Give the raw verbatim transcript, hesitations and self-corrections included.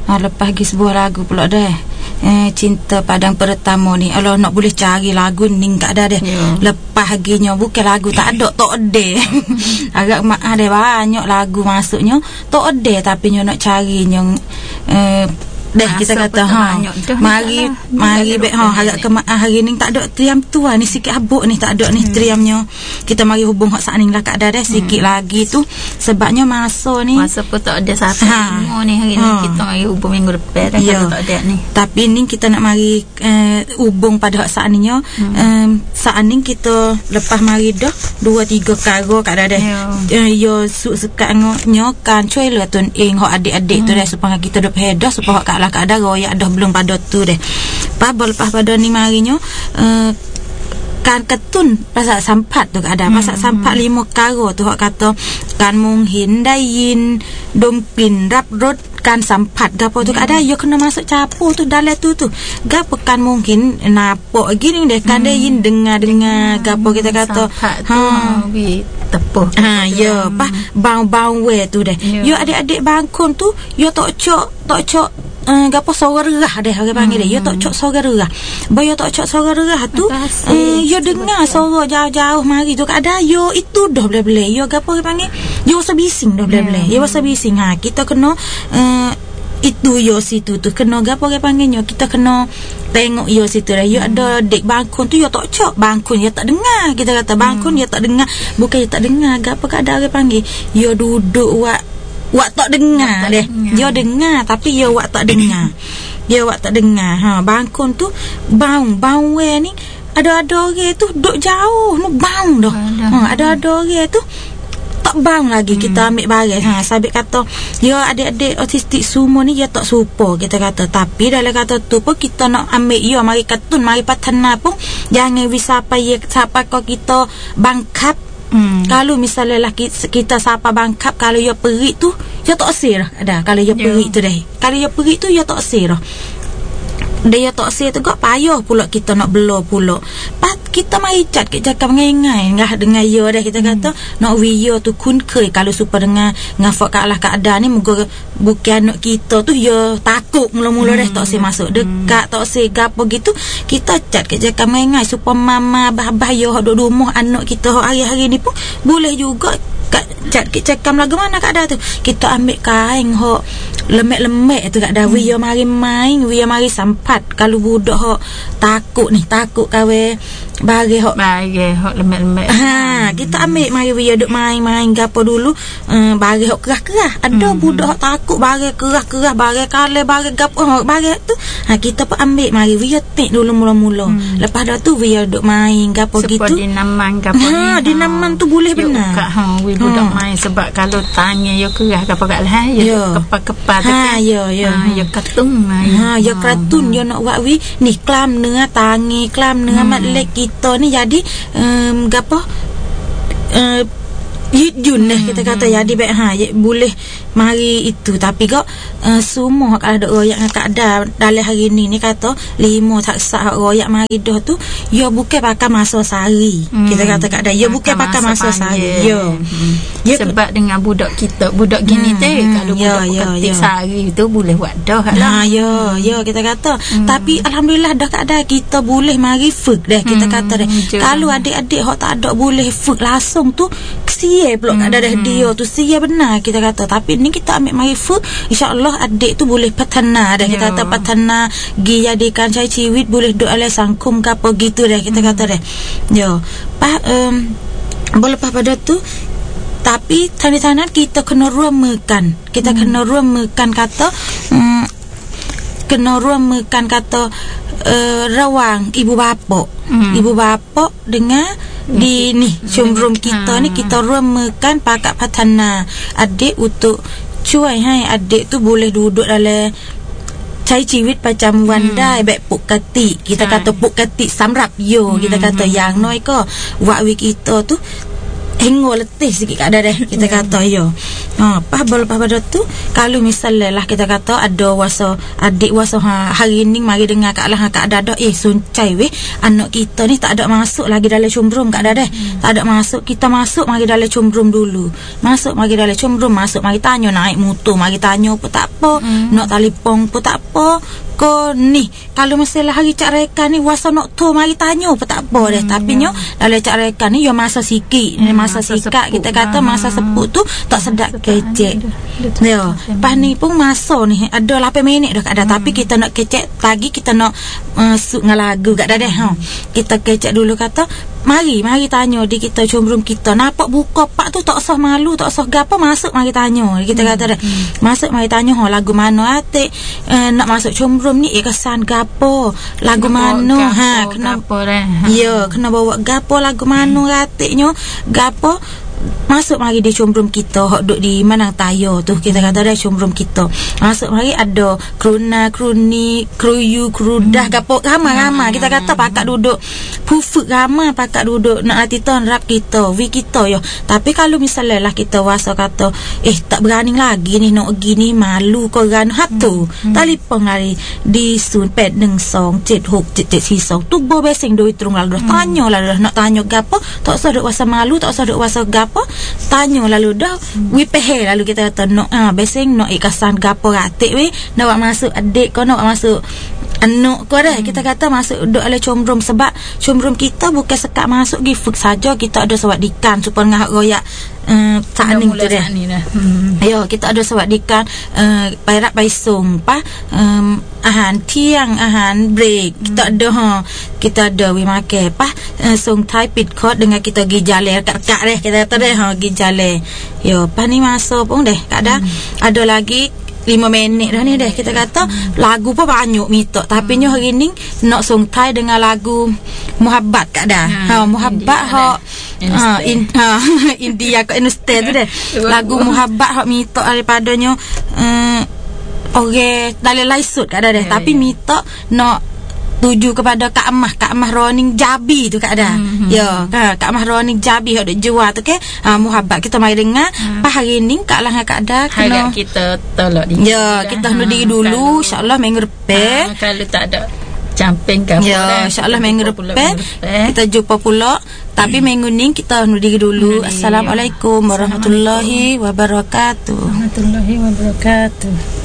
ha, lepas lagi sebuah lagu pula dah eh, Cinta Padang Pertama ni. Allah nak boleh cari lagu ni tak ada deh. Yeah. Lepas laginya bukan lagu tak ada, tak ada. Agak ada banyak lagu masuknya tak ada, tapi nyo nak cari yang eh, dah kita kata ha mari mari be ha agak ke hari ni tak ada triam tu ni sikit habuk ni tak ada ni hmm. triamnya. Kita mari hubung hak sak ni lah kat dah dah sikit hmm. lagi tu sebabnya masa ni masa pun tak ada siapa ha. ni hari ha. ni kita mari hubung minggu depan dah ya. tak ada ni. Tapi ni kita nak mari uh, hubung pada hak sak ni nya hmm. um, sak ni kita lepas mari dah dua tiga karo kat dah dah ya uh, yo suk sekat nyo kan cuai le tun ing hak adik-adik hmm. tu dah supaya kita dop hedah supaya hak lah kat dah royak dah belum pada tu deh. Pas lepas pada ni marinya uh, kan ketun pasal sampat tu ada pasal hmm. sampat lima karo tu hak kata kan munghin dayin dompin rap rod kan sampat gapo tu hmm. ada yo kena masuk capu tu dalam tu tu gapo kan mungkin napok gini deh kan hmm. dayin dengar-dengar gapo kita kata ha wi tepuh ha yo pas bau-bau we tu deh yo adik-adik bangkon tu yo tok cok tok cok Uh, gapo suara rerah deh orang panggil hmm. dia. Yo tak cok suara rerah. Bayo tak cok suara rerah tu. Uh, yo dengar suara jauh-jauh mari tu ada yo itu dah boleh-boleh. Yo gapo orang panggil? Yo rasa bising dah boleh-boleh. Yo rasa bising. Ha kita kena uh, itu yo situ tu kena gapo orang panggilnya kita kena tengok yo situ dah. Yo hmm. ada dek bangkun tu yo tak cok bangkun yo tak dengar. Kita kata bangkun hmm. yo tak dengar. Bukan yo tak dengar gapo kada orang panggil. Yo duduk wak Wak tak dengar deh. Dia dengar tapi dia wak tak dengar. Dia wak tak dengar. Ha bangkun tu bau bau we ni ada-ada orang tu duk jauh no bau dah. Ha ada-ada orang tu tak bau lagi hmm. kita ambil barang. Ha sabit kata dia adik-adik autistik semua ni dia tak supo kita kata. Tapi dalam kata tu pun kita nak ambil dia mari katun mari patana pun jangan bisa apa ya siapa kau kita bangkap. Hmm. Kalau misalnya lah kita, kita sapa bangkap kalau dia perik tu dia tak sir ada kalau dia perik tu dah kalau dia perik tu dia tak sir dia tak sir tu gak payah pula kita nak belo pula pat kita mari cat ke cakap ngai-ngai ngah dengan dia dah kita kata hmm. nak video tu kun ke kalau super dengan ngafak kalah keadaan ni moga bukan anak kita tu dia takut mula-mula hmm. dah tak sir masuk dekat hmm. tak sir gapo gitu kita cat ke cakap ngai-ngai supaya mama abah-abah yo duk rumah anak kita hari-hari ni pun boleh juga kat cat ke cakap lagu mana kat dah tu kita ambil kain hok lemek-lemek tu kat dah hmm. dia mari main dia mari sampat kalau budak hok takut ni takut kawe bagi hok bagi hok lemek-lemek ha kita ambil mari dia duk main-main gapo dulu uh, bagi hok kerah-kerah ada hmm. budak hok takut bagi kerah-kerah bagi kale bagi gapo hok bagi tu ha kita pun ambil mari dia tik dulu mula-mula hmm. lepas dah tu dia duk main gapo gitu seperti dinaman gapo ha ni dinaman tu boleh benar ha budak main sebab kalau tanya yo kerah gapo kat lah yo kepa-kepa ha yo yo ha yo katun ha yo kartun yo nak buat wi ni klam neu tangi klam neu mat lek kita ni jadi um, gapo uh, Yun dah kita kata jadi baik ha boleh mari itu tapi kok uh, semua kalau ada royak dengan keadaan dalam hari ni ni kata lima tak sah royak mari dah tu ya bukan pakai masa sehari hmm. kita kata keadaan ya bukan pakai masa sehari ya hmm. sebab dengan budak kita budak gini hmm. teh kalau ya, budak ya, ketik ya. sehari tu boleh buat dah lah ya ya kita kata hmm. tapi alhamdulillah dah keadaan kita boleh mari fuk dah kita hmm. kata dah kalau adik-adik hok tak ada boleh fuk langsung tu sia pula hmm. ada dah dia tu sia benar kita kata tapi ni kita ambil mari food insya-Allah adik tu boleh patana dah kita kata patana gi jadikan cai ciwit boleh duk alai sangkum ke apa gitu dah kita hmm. kata dah yo pa um, boleh lepas pada tu tapi tanda-tanda kita kena ruamakan kita hmm. kena ruamakan kata um, kena ruamakan kata uh, rawang ibu bapa hmm. ibu bapa dengan di ni cumrum kita ha. Ni kita ruamakan pakat patana adik untuk cuai hai adik tu boleh duduk dalam cai ciwit macam wandai hmm. baik puk katik kita Cai. Kata puk katik samrap yo hmm. kita kata yang noi ko wak wi kita tu hengol letih sikit kat ada deh kita yeah. kata yo. Ha, pas lepas pada tu kalau misalnya lah kita kata ada wasa adik wasa ha, hari ni mari dengar kat lah kat ada eh suncai weh anak kita ni tak ada masuk lagi dalam combrom kat ada deh. Hmm. Tak ada masuk, kita masuk mari dalam combrom dulu. Masuk mari dalam combrom, masuk mari tanya naik motor, mari tanya pun tak apa, hmm. nak telefon pun tak apa. Ko ni kalau masalah hari cak rekan ni wasa nak tu mari tanya pun tak apa deh. Hmm, tapi nyo yeah. dalam cak rekan ni yo masa sikit, hmm, masa, masa sikat kita kata masa sepuk tu tak sedap kecek. Ya, pas ni pun masa ni ada lapan minit dah kat dah, hmm. tapi kita nak kecek lagi, kita nak uh, suk dengan lagu kat dah deh. Ha. Kita kecek dulu kata mari mari tanya di kita combrom kita nampak buka pak tu tak usah malu, tak usah gapo, masuk mari tanya. Kita kata dah hmm. masuk mari tanya ha lagu mana atik uh, nak masuk combrom ni eh kesan gapo lagu mana ha kena gapo dah. Ya, kena bawa gapo lagu mana atiknya gapo masuk mari di combrom kita hok duk di Manang Tayo tu kita kata dah combrom kita masuk mari ada kruna kruni kruyu krudah hmm. gapo ramai-ramai kita kata pakak duduk pufuk ramai pakak duduk nak atitan rap kita wi kita yo. Tapi kalau misalnya lah kita wasa kata eh tak berani lagi ni nak pergi ni malu korang hatu hmm. telefon hari di sun pet neng song jet hok jet jet si song tu bo besing duit terung lalu dah hmm. tanya lalu dah nak tanya gapo tak usah duk wasa malu, tak usah duk wasa gapo, tanya lalu dah hmm. we pehe lalu kita kata no ah besing no ikasan gapo ratik we nak masuk adik kau nak masuk anak kau dah. Hmm. Kita kata masuk duduk ala combrom sebab combrom kita bukan sekat masuk gift saja, kita ada sewadikan supaya ngah royak uh, tak ning tu dah. Hmm. Ayo kita ada sewadikan uh, pairak paisung pa um, ahan tiang ahan break. Hmm. Kita ada ha kita ada we make pa uh, song Thai pit court dengan kita gi jale kat-kat deh kita kata deh ha gi jale. Yo pa ni masuk pun deh kada hmm. ada lagi lima minit dah ni deh kita kata hmm. lagu pun banyak minta tapi nyo hari ni nak song Thai dengan lagu Muhabbat kat dah. Ha, ha Muhabbat hok ha in, ha India kat Indonesia tu deh. Lagu Muhabbat hok minta daripadanya uh, orang dalam laisut kat dah deh tapi minta nak tuju kepada Kak Amah, Kak Amah Roning Jabi tu Kak dah. Mm-hmm. Ya, Kak Amah Roning Jabi hok duk jual tu ke. Ha Muhabbat kita mari dengar. Mm. Pas hari ni Kak Lah Kak dah kena kita tolak dia. Ya, kita hendak diri dulu insya-Allah minggu depan. Ha, kalau tak ada camping ke apa ya, dah. insya-Allah minggu depan kita jumpa pula. Tapi hmm. minggu ni kita hendak diri dulu. Assalamualaikum warahmatullahi wabarakatuh. Warahmatullahi wabarakatuh.